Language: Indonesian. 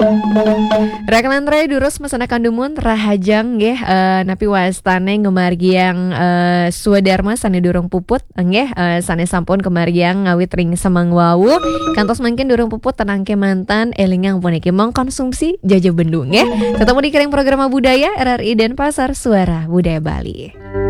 Rakelan durus masanakan dumun rahajang nggih napi wastane ngemargiang Swadarma sane durung puput nggih sane sampun kemargiang ngawit ring semang wawu kantos mungkin durung puput tenangke mantan elingang puniki mengkonsumsi jaja bendung nggih. Ketemu di kiring program budaya RRI Denpasar Suara Budaya Bali.